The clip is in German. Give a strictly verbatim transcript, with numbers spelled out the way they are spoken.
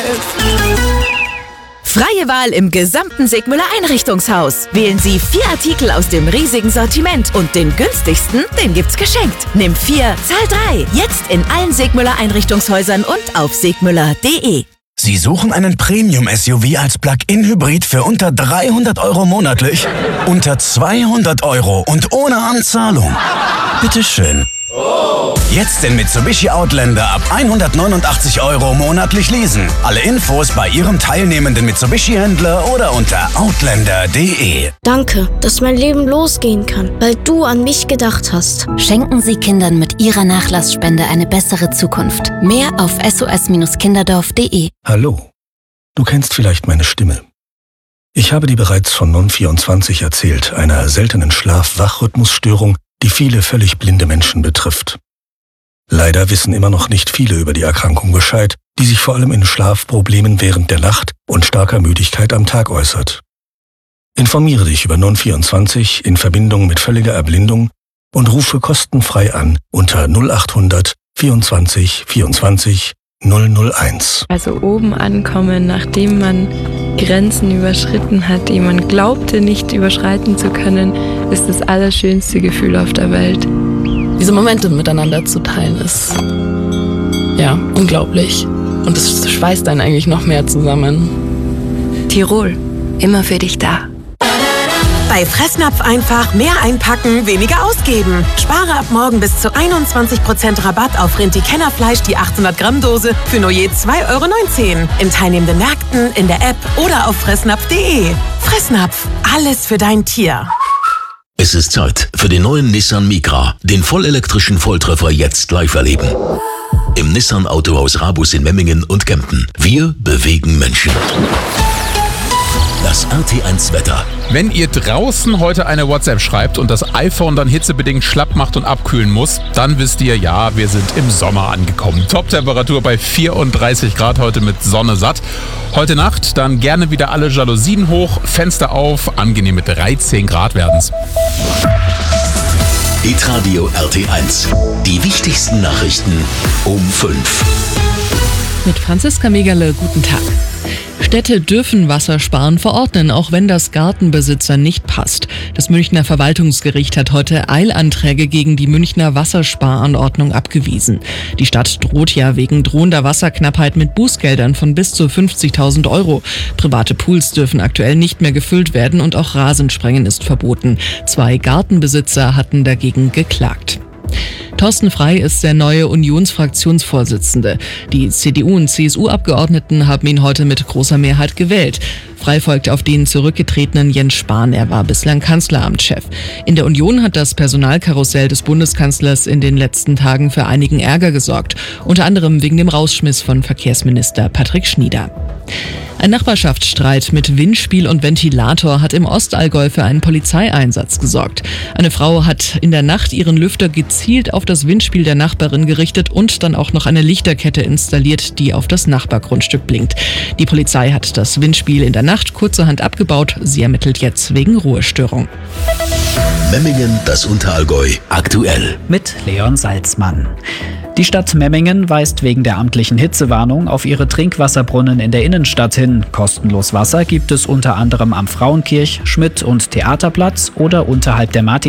Freie Wahl im gesamten Sigmüller Einrichtungshaus. Wählen Sie vier Artikel aus dem riesigen Sortiment und den günstigsten, den gibt's geschenkt. Nimm vier, zahl drei. Jetzt in allen Sigmüller Einrichtungshäusern und auf sigmüller punkt de. Sie suchen einen Premium-S U V als Plug-in-Hybrid für unter dreihundert Euro monatlich? Unter zweihundert Euro und ohne Anzahlung? Bitteschön. Jetzt den Mitsubishi Outlander ab hundertneunundachtzig Euro monatlich leasen. Alle Infos bei Ihrem teilnehmenden Mitsubishi-Händler oder unter outlander punkt de. Danke, dass mein Leben losgehen kann, weil du an mich gedacht hast. Schenken Sie Kindern mit Ihrer Nachlassspende eine bessere Zukunft. Mehr auf s o s kinderdorf punkt de. Hallo, du kennst vielleicht meine Stimme. Ich habe dir bereits von Non vierundzwanzig erzählt, einer seltenen Schlaf-Wach-Rhythmusstörung, die viele völlig blinde Menschen betrifft. Leider wissen immer noch nicht viele über die Erkrankung Bescheid, die sich vor allem in Schlafproblemen während der Nacht und starker Müdigkeit am Tag äußert. Informiere dich über Non vierundzwanzig in Verbindung mit völliger Erblindung und rufe kostenfrei an unter null achthundert vierundzwanzig vierundzwanzig null null eins. Also oben ankommen, nachdem man Grenzen überschritten hat, die man glaubte nicht überschreiten zu können, ist das allerschönste Gefühl auf der Welt. Diese Momente miteinander zu teilen ist, ja, unglaublich. Und es schweißt einen eigentlich noch mehr zusammen. Tirol, immer für dich da. Bei Fressnapf einfach mehr einpacken, weniger ausgeben. Spare ab morgen bis zu einundzwanzig Prozent Rabatt auf Rinti-Kennerfleisch, die achthundert Gramm Dose für nur je zwei Euro neunzehn. In teilnehmenden Märkten, in der App oder auf fressnapf punkt de. Fressnapf, alles für dein Tier. Es ist Zeit für den neuen Nissan Micra, den vollelektrischen Volltreffer jetzt live erleben. Im Nissan Autohaus Rabus in Memmingen und Kempten. Wir bewegen Menschen. Das R T eins Wetter. Wenn ihr draußen heute eine WhatsApp schreibt und das iPhone dann hitzebedingt schlapp macht und abkühlen muss, dann wisst ihr, ja, wir sind im Sommer angekommen. Top-Temperatur bei vierunddreißig Grad heute mit Sonne satt. Heute Nacht dann gerne wieder alle Jalousien hoch, Fenster auf, angenehme dreizehn Grad werden's. Hitradio R T eins. Die wichtigsten Nachrichten um fünf. Mit Franziska Megerle, guten Tag. Städte dürfen Wassersparen verordnen, auch wenn das Gartenbesitzer nicht passt. Das Münchner Verwaltungsgericht hat heute Eilanträge gegen die Münchner Wassersparanordnung abgewiesen. Die Stadt droht ja wegen drohender Wasserknappheit mit Bußgeldern von bis zu fünfzigtausend Euro. Private Pools dürfen aktuell nicht mehr gefüllt werden und auch Rasensprengen ist verboten. Zwei Gartenbesitzer hatten dagegen geklagt. Thorsten Frey ist der neue Unionsfraktionsvorsitzende. Die C D U- und C S U-Abgeordneten haben ihn heute mit großer Mehrheit gewählt. Frey folgt auf den zurückgetretenen Jens Spahn. Er war bislang Kanzleramtschef. In der Union hat das Personalkarussell des Bundeskanzlers in den letzten Tagen für einigen Ärger gesorgt. Unter anderem wegen dem Rausschmiss von Verkehrsminister Patrick Schnieder. Ein Nachbarschaftsstreit mit Windspiel und Ventilator hat im Ostallgäu für einen Polizeieinsatz gesorgt. Eine Frau hat in der Nacht ihren Lüfter gezielt auf das Windspiel der Nachbarin gerichtet und dann auch noch eine Lichterkette installiert, die auf das Nachbargrundstück blinkt. Die Polizei hat das Windspiel in der Nacht kurzerhand abgebaut. Sie ermittelt jetzt wegen Ruhestörung. Memmingen, das Unterallgäu, aktuell. Mit Leon Salzmann. Die Stadt Memmingen weist wegen der amtlichen Hitzewarnung auf ihre Trinkwasserbrunnen in der Innenstadt hin. Kostenlos Wasser gibt es unter anderem am Frauenkirch-, Schmidt- und Theaterplatz oder unterhalb der Martin